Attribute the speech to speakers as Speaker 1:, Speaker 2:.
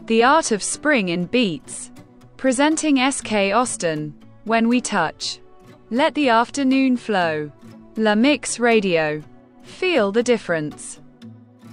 Speaker 1: The Art of Spring in Beats. Presenting SK Austin. When We Touch. Let the Afternoon Flow. La Mix Radio. Feel the difference.